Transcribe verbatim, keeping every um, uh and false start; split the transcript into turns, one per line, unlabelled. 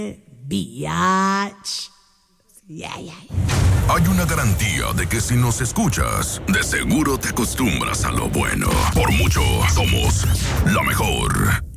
Biatch. Yeah, yeah.
Hay una garantía de que si nos escuchas, de seguro te acostumbras a lo bueno. Por mucho, somos la mejor.